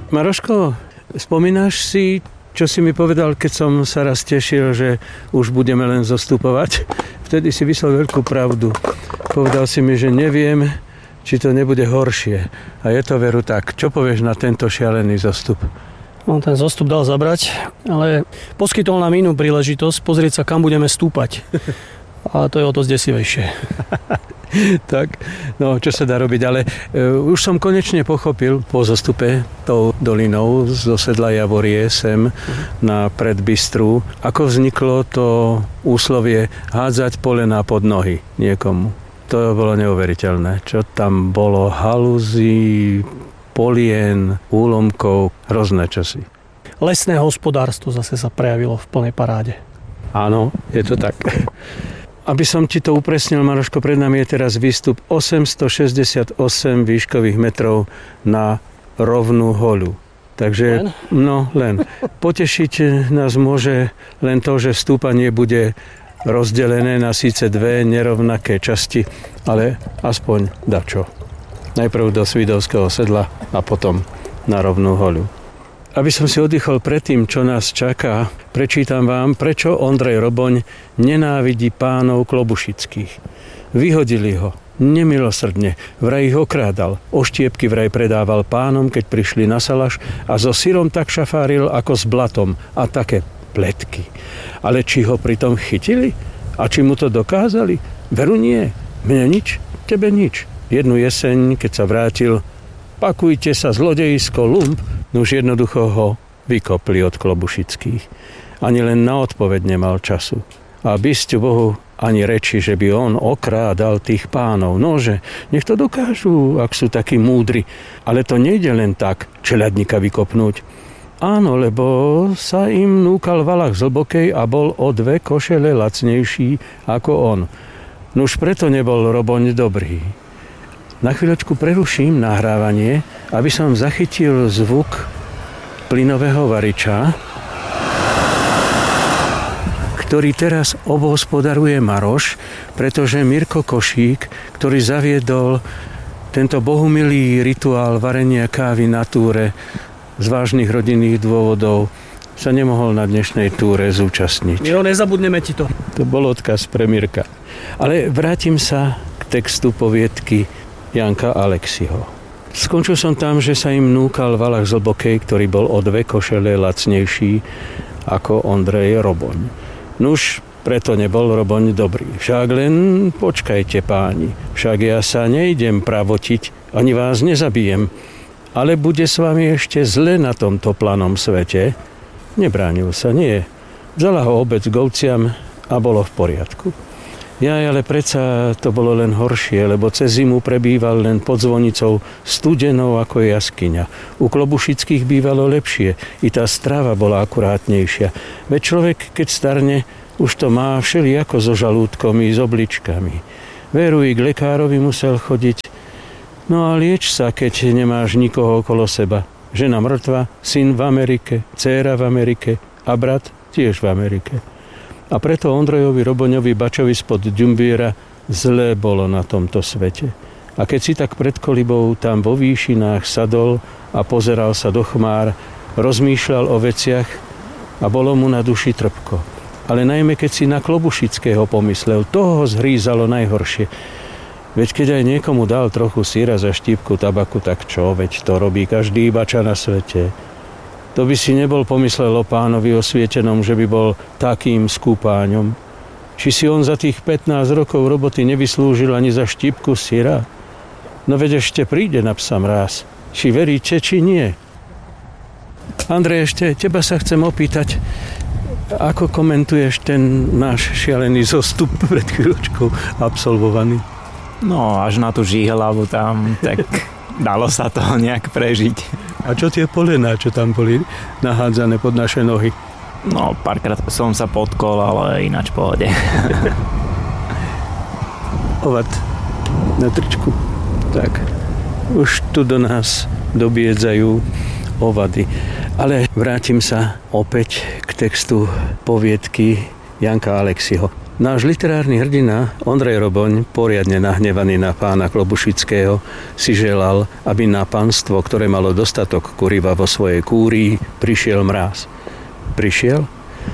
Maroško, spomínaš si, čo si mi povedal, keď som sa raz tešil, že už budeme len zostupovať? Vtedy si vyslal veľkú pravdu. Povedal si mi, že neviem, či to nebude horšie. A je to veru tak. Čo povieš na tento šialený zostup? On ten zostup dal zabrať, ale poskytol nám inú príležitosť pozrieť sa, kam budeme stúpať. A to je o to zdesivejšie. Tak, no čo sa dá robiť, ale už som konečne pochopil po zostupe tou dolinou zo sedla Javorie sem na Predbystru, ako vzniklo to úslovie hádzať polená pod nohy niekomu. To bolo neuveriteľné, čo tam bolo halúzy, polien, úlomkov, hrozné časy. Lesné hospodárstvo zase sa prejavilo v plnej paráde. Áno, je to tak. Aby som ti to upresnil, Maroško, pred nami je teraz výstup 868 výškových metrov na rovnú hoľu. Takže, len. Potešiť nás môže len to, že stúpanie bude rozdelené na síce dve nerovnaké časti, ale aspoň dačo. Najprv do Svidovského sedla a potom na rovnú hoľu. Aby som si oddychol pred tým, čo nás čaká, prečítam vám, prečo Ondrej Roboň nenávidí pánov klobušických. Vyhodili ho, nemilosrdne, vraj ich okrádal, oštiepky vraj predával pánom, keď prišli na salaš a so syrom tak šafáril ako s blatom a také pletky. Ale či ho pritom chytili? A či mu to dokázali? Veru nie, mne nič, tebe nič. Jednu jeseň, keď sa vrátil, pakujte sa, zlodejisko, lump, už jednoducho ho vykopli od klobušických. Ani len na odpoveď nemal času. A bysťu Bohu ani reči, že by on okrádal tých pánov. Nože, nech to dokážu, ak sú takí múdri. Ale to nejde len tak, čeľadníka vykopnúť. Áno, lebo sa im núkal valach z Hlbokej a bol o 2 košele lacnejší ako on. Nuž preto nebol Roboň dobrý. Na chvíľočku preruším nahrávanie, aby som zachytil zvuk plynového variča, ktorý teraz obhospodaruje Maroš, pretože Mirko Košík, ktorý zaviedol tento bohumilý rituál varenia kávy na túre z vážnych rodinných dôvodov, sa nemohol na dnešnej túre zúčastniť. Jo, nezabudneme ti to. To bol odkaz pre Mirka. Ale vrátim sa k textu poviedky Janka Aleksiho. Skončil som tam, že sa im núkal valach z Hlbokej, ktorý bol o 2 košele lacnejší ako Ondrej Roboň. Nuž, preto nebol Roboň dobrý. Však len počkajte, páni. Však ja sa nejdem pravotiť, ani vás nezabijem. Ale bude s vami ešte zle na tomto planom svete. Nebránil sa, nie. Vzala ho obec k ovciam a bolo v poriadku. Ale predsa to bolo len horšie, lebo cez zimu prebýval len pod zvonicou studenou ako jaskyňa. U klobušických bývalo lepšie, i tá strava bola akurátnejšia. Veď človek, keď starne, už to má všelijako so žalúdkom i s obličkami. Veru i k lekárovi musel chodiť. No a lieč sa, keď nemáš nikoho okolo seba. Žena mŕtva, syn v Amerike, dcéra v Amerike a brat tiež v Amerike. A preto Ondrejovi Roboňovi Bačovi spod Ďumbíra zlé bolo na tomto svete. A keď si tak pred kolibou tam vo výšinách sadol a pozeral sa do chmár, rozmýšľal o veciach a bolo mu na duši trpko. Ale najmä keď si na Klobušického pomyslel, toho zhrízalo najhoršie. Veď keď aj niekomu dal trochu syra za štípku tabaku, tak čo? Veď to robí každý Bača na svete. To by si nebol pomyslel o pánovi osvietenom, že by bol takým skúpáňom. Či si on za tých 15 rokov roboty nevyslúžil ani za štípku syra? No veď ešte príde na psa mráz. Či veríte, či nie? Andrej, ešte teba sa chcem opýtať, ako komentuješ ten náš šialený zostup pred chvíľočkou absolvovaný? No, až na tú žíhlavu tam, tak dalo sa to nejak prežiť. A čo tie polená, čo tam boli nahádzané pod naše nohy? No, párkrát som sa potkol, ale ináč v pohode. Ovad na tričku. Tak, už tu do nás dobiedzajú ovady. Ale vrátim sa opäť k textu poviedky Janka Aleksiho. Náš literárny hrdina Ondrej Roboň, poriadne nahnevaný na pána Klobušického, si želal, aby na panstvo, ktoré malo dostatok kuriva vo svojej kúrii, prišiel mráz. Prišiel?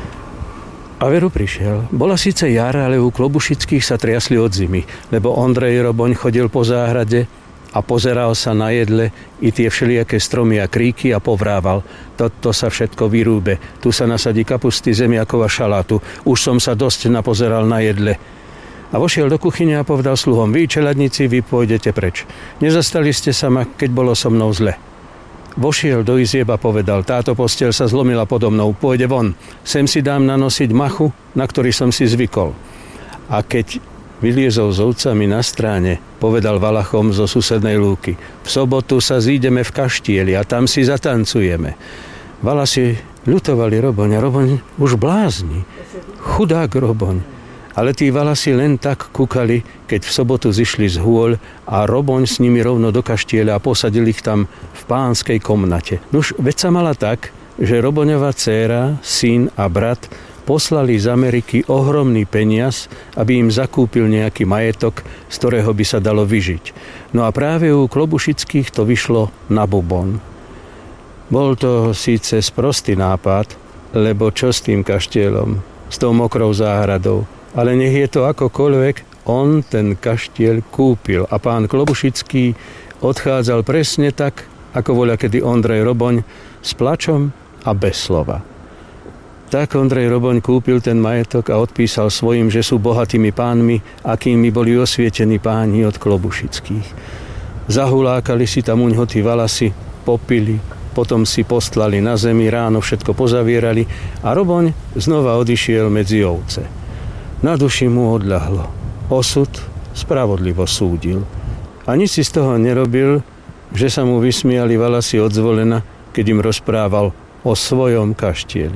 A veru prišiel. Bola síce jar, ale u Klobušických sa triasli od zimy, lebo Ondrej Roboň chodil po záhrade a pozeral sa na jedle i tie všelijaké stromy a kríky a povrával: toto sa všetko vyrúbe, tu sa nasadí kapusty, zemiakov a šalátu, už som sa dosť napozeral na jedle. A vošiel do kuchyne a povedal sluhom: vy, čeladníci, vy pôjdete preč. Nezastali ste sa ma, keď bolo so mnou zle. Vošiel do izieb a povedal: táto posteľ sa zlomila podo mnou, pôjde von, sem si dám nanosiť machu, na ktorý som si zvykol. A keď vyliezol s ovcami na stráne, povedal Valachom zo susednej lúky: v sobotu sa zídeme v Kaštieli a tam si zatancujeme. Valasi ľutovali Roboňa. Roboň už blázni. Chudák Roboň. Ale tí Valasi len tak kúkali, keď v sobotu zišli z hôľ a Roboň s nimi rovno do Kaštieľa a posadili ich tam v pánskej komnate. Nuž, veď sa mala tak, že Roboňová dcéra, syn a brat poslali z Ameriky ohromný peniaz, aby im zakúpil nejaký majetok, z ktorého by sa dalo vyžiť. No a práve u Klobušických to vyšlo na bubon. Bol to síce sprostý nápad, lebo čo s tým kaštieľom, s tou mokrou záhradou, ale nech je to akokoľvek, on ten kaštieľ kúpil a pán Klobušický odchádzal presne tak, ako voľakedy Ondrej Roboň, s plačom a bez slova. Tak Ondrej Roboň kúpil ten majetok a odpísal svojim, že sú bohatými pánmi, akými boli osvietení páni od Klobušických. Zahulákali si tam uňho tí Valasi, popili, potom si postlali na zemi, ráno všetko pozavierali a Roboň znova odišiel medzi ovce. Na duši mu odľahlo. Osud spravodlivo súdil. A nič si z toho nerobil, že sa mu vysmiali Valasi od Zvolena, keď im rozprával o svojom kaštieli.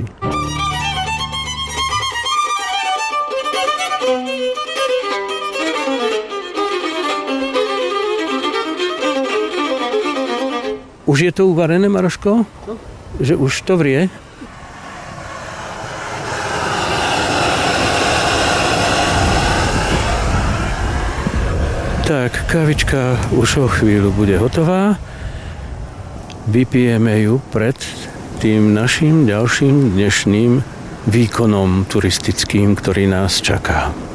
Už je to uvarené, Maroško? No. Že už to vrie? Tak, kavička už o chvíľu bude hotová. Vypijeme ju pred tým našim ďalším dnešným výkonom turistickým, ktorý nás čaká.